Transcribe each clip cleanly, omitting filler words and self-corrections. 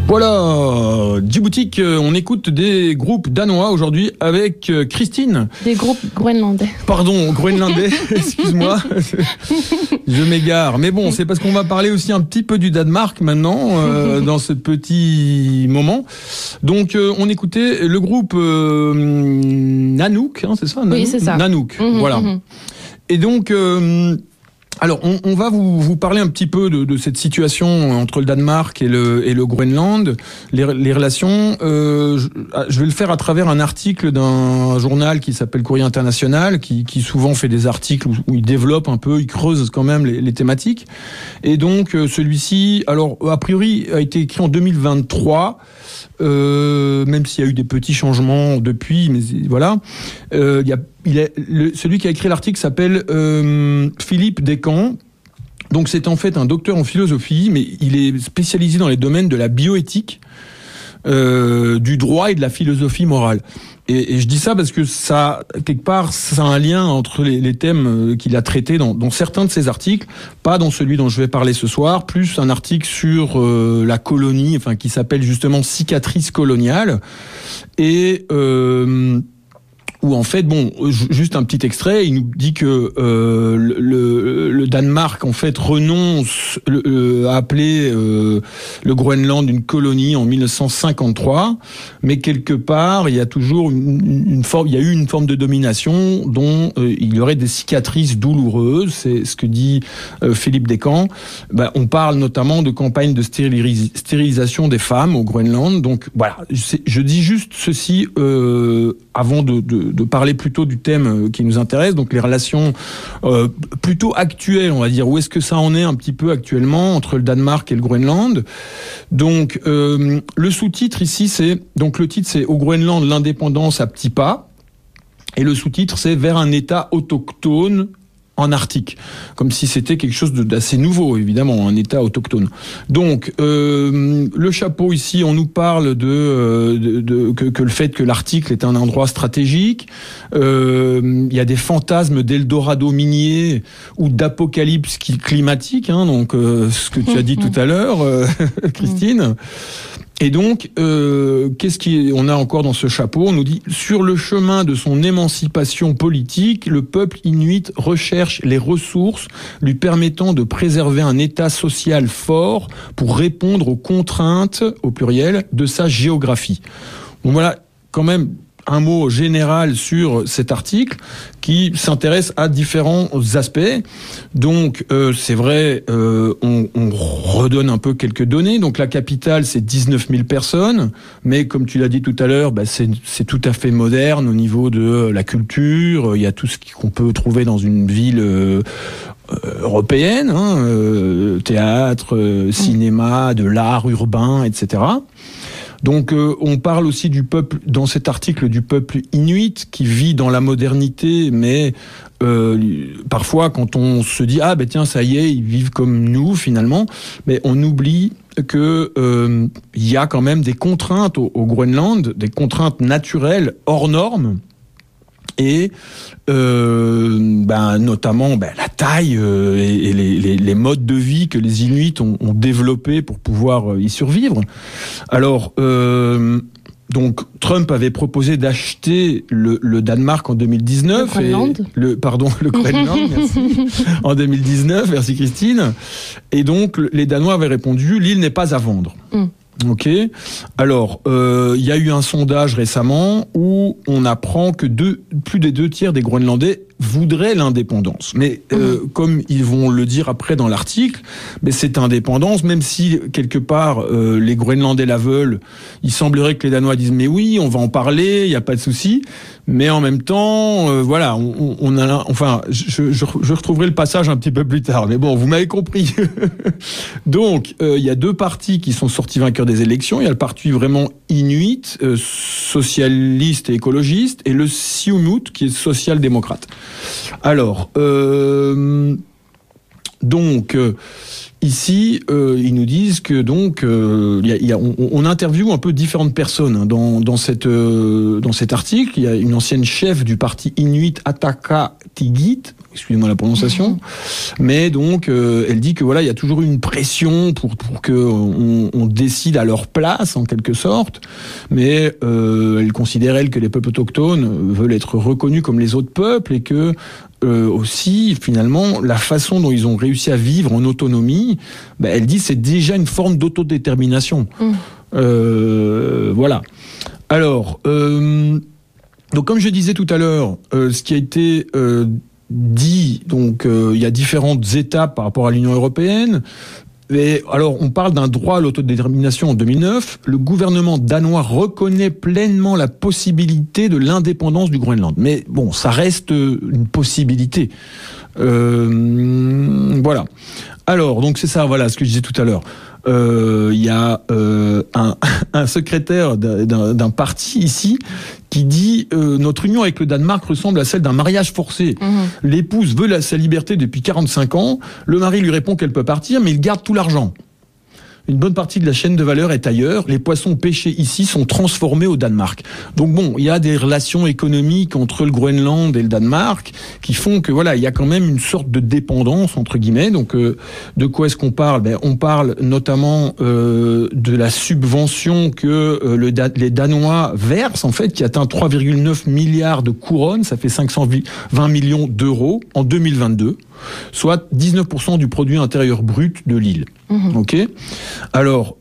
Voilà, Djiboutique, on écoute des groupes danois aujourd'hui avec Christine. Des groupes groenlandais. Pardon, groenlandais, excuse-moi, je m'égare. Mais bon, c'est parce qu'on va parler aussi un petit peu du Danemark maintenant, dans ce petit moment. Donc, on écoutait le groupe Nanook, hein, c'est ça? Oui, c'est ça. Nanook, voilà. Et donc... alors, on va vous parler un petit peu de cette situation entre le Danemark et le Groenland, les relations. Je vais le faire à travers un article d'un journal qui s'appelle Courrier International, qui souvent fait des articles où il développe un peu, il creuse quand même les thématiques. Et donc, celui-ci, alors, a priori, a été écrit en 2023, même s'il y a eu des petits changements depuis, mais voilà. Celui qui a écrit l'article s'appelle Philippe Descamps. Donc c'est en fait un docteur en philosophie, mais il est spécialisé dans les domaines de la bioéthique, du droit et de la philosophie morale. Et je dis ça parce que ça, quelque part, ça a un lien entre les thèmes qu'il a traités dans certains de ses articles, pas dans celui dont je vais parler ce soir, plus un article sur la colonie, enfin qui s'appelle justement Cicatrice coloniale, et où en fait, bon, juste un petit extrait, il nous dit que le Danemark en fait renonce à appeler le Groenland une colonie en 1953, mais quelque part il y a toujours une forme de domination dont il y aurait des cicatrices douloureuses. C'est ce que dit Philippe Descamps. On parle notamment de campagnes de stérilisation des femmes au Groenland. Donc voilà, je dis juste ceci avant de parler plutôt du thème qui nous intéresse, donc les relations plutôt actuelles, on va dire. Où est-ce que ça en est un petit peu actuellement entre le Danemark et le Groenland? Donc le sous-titre ici, le titre c'est Au Groenland, l'indépendance à petits pas, et le sous-titre c'est Vers un État autochtone en Arctique, comme si c'était quelque chose d'assez nouveau, évidemment, un État autochtone. Donc, le chapeau ici, on nous parle que le fait que l'Arctique est un endroit stratégique. Il y a des fantasmes d'Eldorado minier ou d'apocalypse climatique, hein, donc ce que tu as dit tout à l'heure, Christine. Et donc, on a encore dans ce chapeau? On nous dit, sur le chemin de son émancipation politique, le peuple inuit recherche les ressources lui permettant de préserver un état social fort pour répondre aux contraintes, au pluriel, de sa géographie. Donc voilà, quand même, un mot général sur cet article qui s'intéresse à différents aspects. Donc, c'est vrai, on redonne un peu quelques données. Donc, la capitale, c'est 19 000 personnes. Mais comme tu l'as dit tout à l'heure, c'est tout à fait moderne au niveau de la culture. Il y a tout ce qu'on peut trouver dans une ville européenne, hein, théâtre, cinéma, de l'art urbain, etc. Donc on parle aussi du peuple, dans cet article, du peuple inuit qui vit dans la modernité, mais parfois quand on se dit tiens, ça y est, ils vivent comme nous finalement, mais on oublie que il y a quand même des contraintes au Groenland, des contraintes naturelles hors normes. Et notamment la taille et les modes de vie que les Inuits ont développés pour pouvoir y survivre. Alors, donc Trump avait proposé d'acheter le Danemark en 2019. Le Groenland, merci. En 2019, merci Christine. Et donc, les Danois avaient répondu, l'île n'est pas à vendre. Ok. Alors, il y a eu un sondage récemment où on apprend que plus des 2/3 des Groenlandais voudraient l'indépendance. Mais comme ils vont le dire après dans l'article, mais cette indépendance, même si quelque part les Groenlandais la veulent, il semblerait que les Danois disent mais oui, on va en parler, il n'y a pas de souci. Mais en même temps, voilà, je retrouverai le passage un petit peu plus tard. Mais bon, vous m'avez compris. Donc, il y a deux partis qui sont sortis vainqueurs des élections. Il y a le parti vraiment inuit, socialiste et écologiste, et le Siumut, qui est social-démocrate. Alors, ici, ils nous disent que donc on interviewe un peu différentes personnes dans cet article. Il y a une ancienne chef du parti inuit Ataka Tigit, excusez-moi la prononciation, mais donc elle dit que voilà, il y a toujours eu une pression pour que on décide à leur place en quelque sorte, mais elle considère elle que les peuples autochtones veulent être reconnus comme les autres peuples et que aussi finalement la façon dont ils ont réussi à vivre en autonomie, elle dit c'est déjà une forme d'autodétermination. Voilà. Alors donc comme je disais tout à l'heure, ce qui a été dit, donc il y a différentes étapes par rapport à l'Union européenne. Et alors, on parle d'un droit à l'autodétermination en 2009. Le gouvernement danois reconnaît pleinement la possibilité de l'indépendance du Groenland. Mais bon, ça reste une possibilité. Voilà. Alors, donc c'est ça, voilà ce que je disais tout à l'heure. Il y a un secrétaire d'un parti ici qui dit notre union avec le Danemark ressemble à celle d'un mariage forcé. L'épouse veut sa liberté depuis 45 ans, le mari lui répond qu'elle peut partir, mais il garde tout l'argent. Une bonne partie de la chaîne de valeur est ailleurs. Les poissons pêchés ici sont transformés au Danemark. Donc bon, il y a des relations économiques entre le Groenland et le Danemark qui font que voilà, il y a quand même une sorte de dépendance entre guillemets. Donc de quoi est-ce qu'on parle ? On parle notamment de la subvention que les Danois versent en fait, qui atteint 3,9 milliards de couronnes, ça fait 520 millions d'euros en 2022. Soit 19% du produit intérieur brut de l'île. Ok. Alors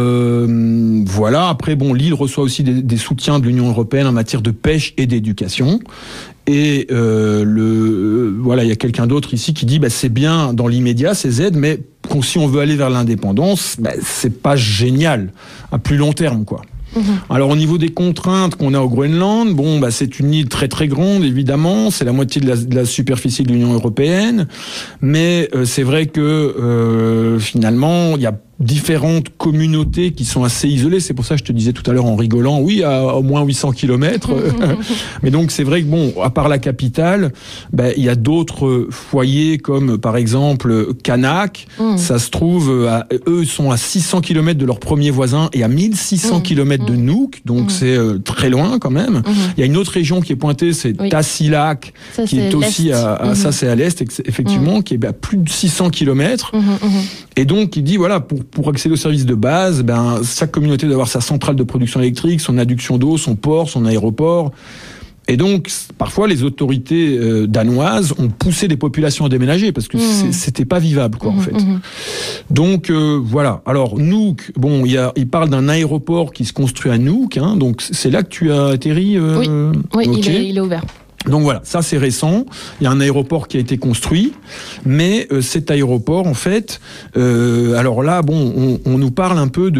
voilà. Après bon, l'île reçoit aussi des soutiens de l'Union européenne en matière de pêche et d'éducation. Et voilà, il y a quelqu'un d'autre ici qui dit c'est bien dans l'immédiat ces aides, mais si on veut aller vers l'indépendance, c'est pas génial à plus long terme quoi. Alors au niveau des contraintes qu'on a au Groenland, c'est une île très très grande évidemment, c'est la moitié de la superficie de l'Union européenne, mais c'est vrai que finalement il y a différentes communautés qui sont assez isolées. C'est pour ça que je te disais tout à l'heure en rigolant, oui, à au moins 800 kilomètres. Mais donc, c'est vrai que à part la capitale, il y a d'autres foyers comme, par exemple, Kanak. Ça se trouve, eux sont à 600 kilomètres de leur premier voisin et à 1600 kilomètres de Nuuk. Donc, c'est très loin quand même. Il y a une autre région qui est pointée, c'est Tasiilaq, qui est aussi ça c'est à l'est, effectivement, qui est à plus de 600 kilomètres. Et donc, il dit, voilà, pour accéder aux services de base, chaque communauté doit avoir sa centrale de production électrique, son adduction d'eau, son port, son aéroport. Et donc, parfois, les autorités danoises ont poussé les populations à déménager parce que c'était pas vivable, quoi, en fait. Donc, voilà. Alors, Nuuk, il parle d'un aéroport qui se construit à Nuuk, hein, donc c'est là que tu as atterri. Oui, okay. il est ouvert. Donc voilà, ça c'est récent. Il y a un aéroport qui a été construit, mais cet aéroport, en fait, alors là, on nous parle un peu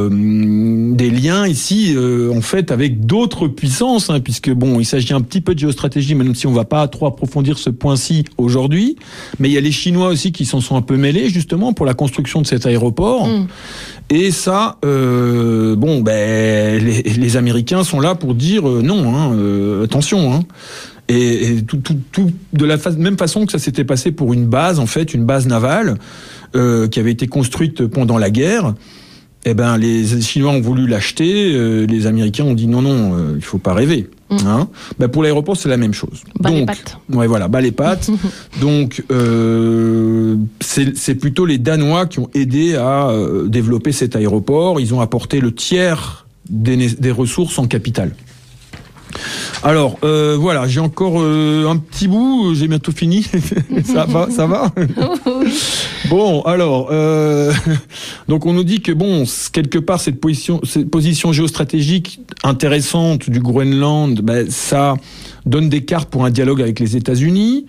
des liens ici, en fait, avec d'autres puissances, hein, puisque il s'agit un petit peu de géostratégie, même si on va pas trop approfondir ce point-ci aujourd'hui. Mais il y a les Chinois aussi qui s'en sont un peu mêlés justement pour la construction de cet aéroport. Et ça, les Américains sont là pour dire non, attention, hein. Et tout de la même façon que ça s'était passé pour une base, en fait, une base navale qui avait été construite pendant la guerre. Les Chinois ont voulu l'acheter, les Américains ont dit non, il faut pas rêver. Hein. Pour l'aéroport, c'est la même chose. Les pattes. Ouais, voilà, les pattes. Donc, c'est plutôt les Danois qui ont aidé à développer cet aéroport. Ils ont apporté le tiers des ressources en capital. Alors, voilà, j'ai encore un petit bout, j'ai bientôt fini. Ça va Bon, alors, donc on nous dit que quelque part, cette position géostratégique intéressante du Groenland, ça donne des cartes pour un dialogue avec les États-Unis.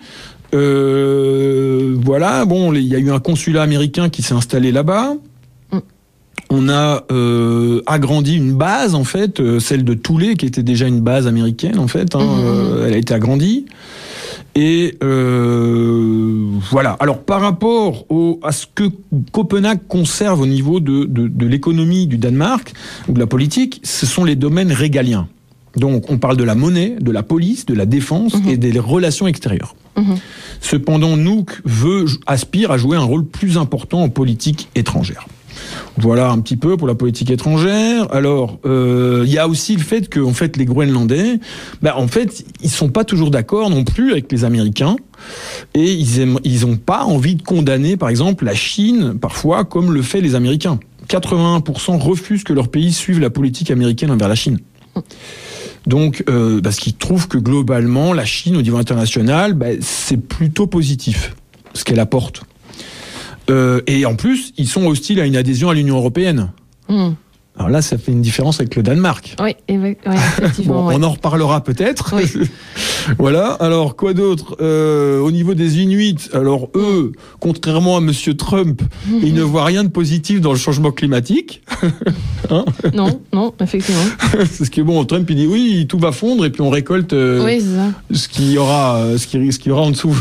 Voilà, il y a eu un consulat américain qui s'est installé là-bas. On a agrandi une base, en fait, celle de Thule, qui était déjà une base américaine, en fait. Elle a été agrandie. Et voilà. Alors, par rapport à ce que Copenhague conserve au niveau de l'économie du Danemark, ou de la politique, ce sont les domaines régaliens. Donc, on parle de la monnaie, de la police, de la défense et des relations extérieures. Cependant, Nuuk aspire à jouer un rôle plus important en politique étrangère. Voilà un petit peu pour la politique étrangère. Alors, il y a aussi le fait que, en fait, les Groenlandais, en fait, ils sont pas toujours d'accord non plus avec les Américains. Et ils ont pas envie de condamner, par exemple, la Chine, parfois, comme le fait les Américains. 81% refusent que leur pays suive la politique américaine envers la Chine. Donc, parce qu'ils trouvent que globalement, la Chine, au niveau international, c'est plutôt positif, ce qu'elle apporte. Et en plus, ils sont hostiles à une adhésion à l'Union européenne. Alors là, ça fait une différence avec le Danemark. Oui, effectivement. Bon, on en reparlera peut-être. Oui. Voilà. Alors, quoi d'autre au niveau des Inuits, alors eux, contrairement à Monsieur Trump, ils ne voient rien de positif dans le changement climatique. Hein non, effectivement. Parce que bon, Trump, il dit oui, tout va fondre et puis on récolte oui, c'est ça. ce qu'il y aura en dessous.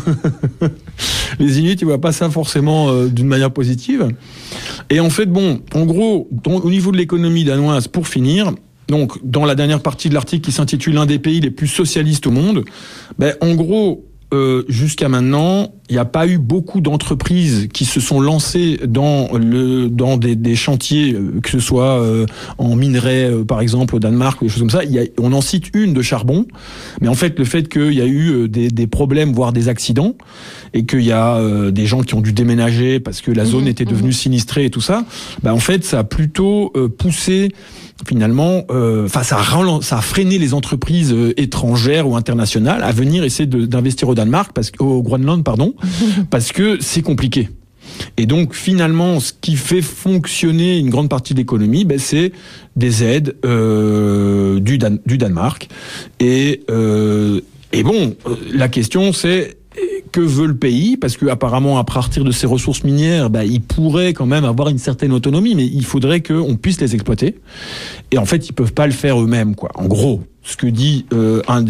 Les Inuits, ils voient pas ça forcément d'une manière positive. Et en fait, bon, en gros, au niveau de l'économie danoise, pour finir, donc dans la dernière partie de l'article qui s'intitule « L'un des pays les plus socialistes au monde », en gros, jusqu'à maintenant, il n'y a pas eu beaucoup d'entreprises qui se sont lancées dans des chantiers, que ce soit en minerai, par exemple, au Danemark, ou des choses comme ça. On en cite une de charbon, mais en fait, le fait qu'il y a eu des problèmes, voire des accidents, et qu'il y a des gens qui ont dû déménager parce que la zone était devenue sinistrée et tout ça, en fait, ça a plutôt poussé finalement, ça a freiné les entreprises étrangères ou internationales à venir essayer d'investir au Groenland, parce que c'est compliqué. Et donc, finalement, ce qui fait fonctionner une grande partie de l'économie, c'est des aides du Danemark. Et bon, la question, c'est que veut le pays ? Parce qu'apparemment, à partir de ces ressources minières, il pourrait quand même avoir une certaine autonomie, mais il faudrait qu'on puisse les exploiter. Et en fait, ils peuvent pas le faire eux-mêmes, quoi. En gros, ce que dit un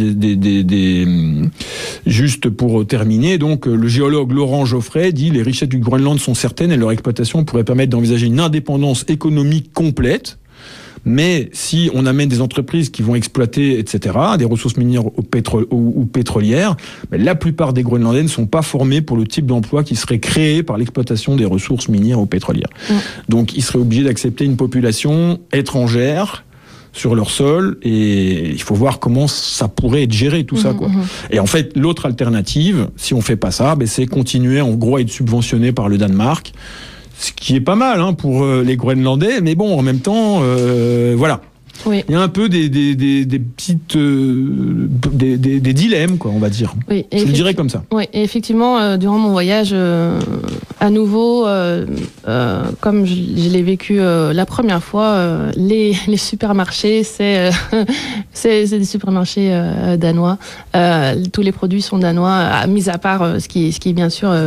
juste pour terminer, donc le géologue Laurent Geoffrey dit: les richesses du Groenland sont certaines et leur exploitation pourrait permettre d'envisager une indépendance économique complète. Mais si on amène des entreprises qui vont exploiter, etc., des ressources minières ou pétrolières, la plupart des Groenlandais ne sont pas formés pour le type d'emploi qui serait créé par l'exploitation des ressources minières ou pétrolières. Donc, ils seraient obligés d'accepter une population étrangère sur leur sol, et il faut voir comment ça pourrait être géré, tout ça, quoi. Et en fait, l'autre alternative, si on fait pas ça, c'est continuer en gros à être subventionné par le Danemark, ce qui est pas mal pour les Groenlandais, mais bon, en même temps, voilà. Oui. Il y a un peu des petites des dilemmes, quoi, on va dire. Oui, je le dirais comme ça. Oui, et effectivement, durant mon voyage, à nouveau, comme je l'ai vécu la première fois, les supermarchés, c'est des supermarchés danois. Tous les produits sont danois, mis à part ce qui est bien sûr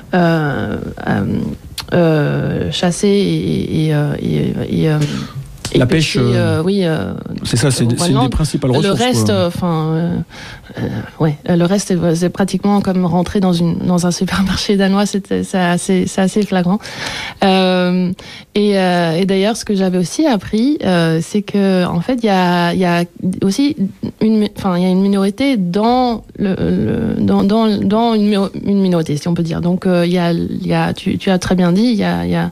chassé et la pêche, oui. C'est ça, c'est une des principales ressources. Le reste, le reste, c'est pratiquement comme rentrer dans un supermarché danois. C'est assez flagrant. Et d'ailleurs, ce que j'avais aussi appris, c'est que en fait, il y a aussi une minorité dans une minorité, si on peut dire. Donc, tu as très bien dit, il y a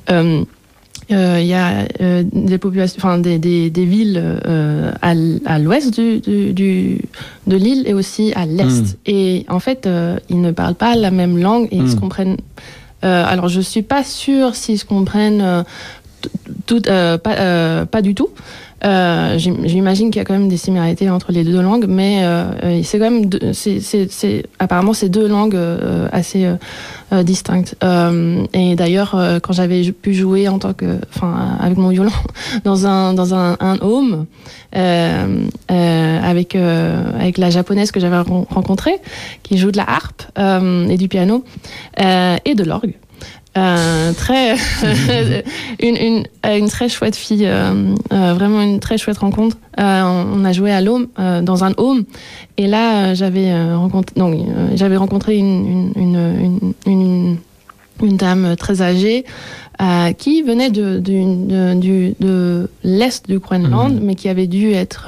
des populations, des villes à l'ouest de l'île et aussi à l'est. Et en fait, ils ne parlent pas la même langue et ils se comprennent. Alors, je suis pas sûre s'ils se comprennent pas du tout. J'imagine qu'il y a quand même des similarités entre les deux langues, mais c'est quand même apparemment c'est deux langues assez distinctes. Et d'ailleurs, quand j'avais pu jouer avec mon violon dans un home avec la japonaise que j'avais rencontrée, qui joue de la harpe et du piano et de l'orgue. Une très chouette fille, vraiment une très chouette rencontre. On a joué à l'home, dans un home, et là j'avais rencontré une une dame très âgée qui venait de l'est du Groenland, mais qui avait dû être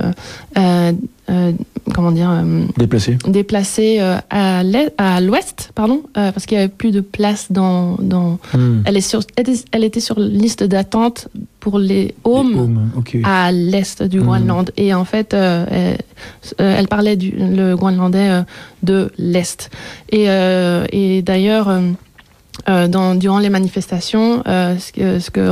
déplacée à l'ouest, parce qu'il y avait plus de place dans. Elle était sur liste d'attente pour les Homes à l'est du Groenland, et en fait elle parlait le groenlandais de l'est, et d'ailleurs. Durant les manifestations, ce que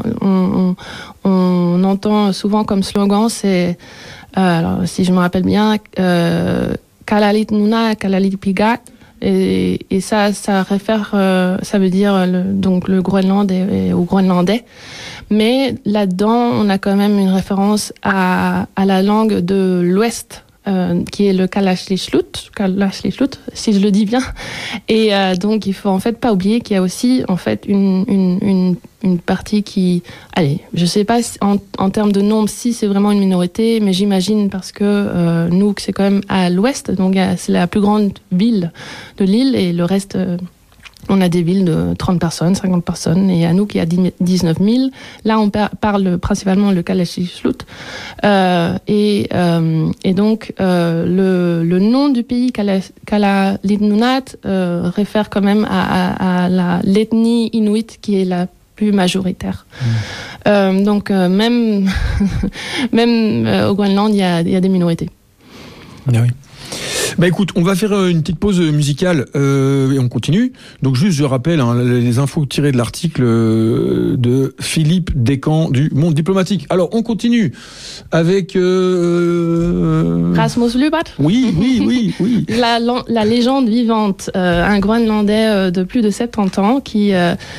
on entend souvent comme slogan, c'est, alors si je me rappelle bien, Kalalit Nuna, Kalalit Piga, et ça réfère, ça veut dire donc le Groenland et au Groenlandais. Mais là-dedans, on a quand même une référence à la langue de l'Ouest. Qui est le Kalaallisut, si je le dis bien. Et donc, il faut en fait pas oublier qu'il y a aussi en fait une partie qui, allez, je sais pas en termes de nombre si c'est vraiment une minorité, mais j'imagine parce que Nuuk c'est quand même à l'ouest, donc c'est la plus grande ville de l'île, et le reste. On a des villes de 30 personnes, 50 personnes, et à Nuuk, il y a 19 000. Là, on parle principalement le Kalaallisut. Et donc, le nom du pays, Kalalit Nunaat, réfère quand même à l'ethnie inuit qui est la plus majoritaire. Donc, même au Groenland, il y a des minorités. Ah oui. Bah écoute, on va faire une petite pause musicale et on continue. Donc juste, je rappelle les infos tirées de l'article de Philippe Descamps du Monde Diplomatique. Alors on continue avec Rasmus Lubart. Oui. La légende vivante, un Groenlandais de plus de 70 ans qui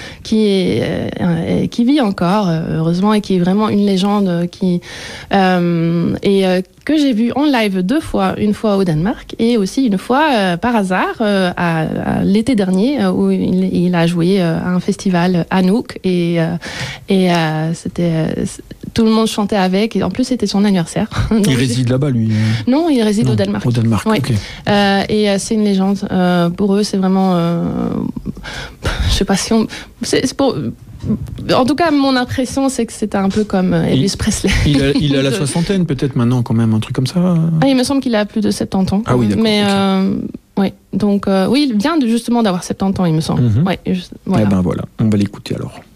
vit encore, heureusement, et qui est vraiment une légende que j'ai vu en live 2 fois, une fois au Danemark et aussi une fois par hasard à l'été dernier où il a joué à un festival à Nuuk, et c'était tout le monde chantait avec, et en plus c'était son anniversaire. Donc, il réside là-bas, lui? Non, il réside au Danemark. Au Danemark, ouais. Ok. Et c'est une légende. Pour eux, c'est vraiment... je sais pas si on... C'est pour... En tout cas, mon impression, c'est que c'était un peu comme Elvis Presley. Il a la soixantaine, peut-être maintenant, quand même, un truc comme ça. Il me semble qu'il a plus de 70 ans. Ah oui, d'accord. Mais ouais, donc oui, il vient justement d'avoir 70 ans, il me semble. Mm-hmm. Ouais, voilà. Eh ben voilà, on va l'écouter alors.